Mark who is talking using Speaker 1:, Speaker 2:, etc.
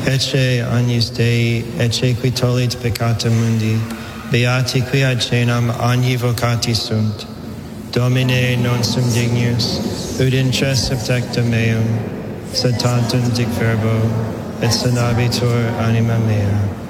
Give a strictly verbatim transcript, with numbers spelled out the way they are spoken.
Speaker 1: ecce agnus Dei, ecce qui tollit peccata mundi, beati qui ad cenam agni vocati sunt. Domine non sum dignus, ut intres subtecta meum, sed tantum dic verbo, et sanabitur anima mea.